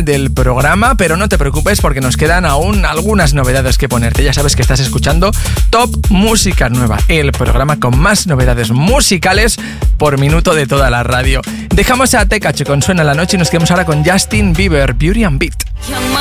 del programa, pero no te preocupes porque nos quedan aún algunas novedades que ponerte. Ya sabes que estás escuchando Top Música Nueva, el programa con más novedades musicales por minuto de toda la radio. Dejamos a Tekache con Suena la Noche y nos quedamos ahora con Justin Bieber, Beauty and Beat.